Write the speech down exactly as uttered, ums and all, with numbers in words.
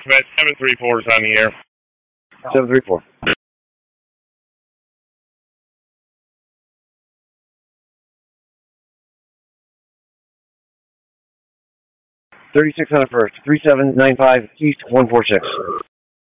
Met seven three four is on the air. seven three four. thirty-six hundred first, three seven nine five East one four six.